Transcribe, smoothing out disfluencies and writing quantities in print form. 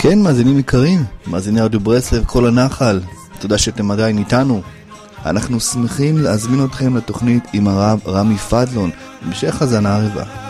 כן, מאזינים יקרים, מאזיני רדיו ברסלב, כל הנחל, תודה שאתם עדיין איתנו. אנחנו שמחים להזמין אתכם לתוכנית עם הרב רמי פדלון, המשך הזנה הרבה.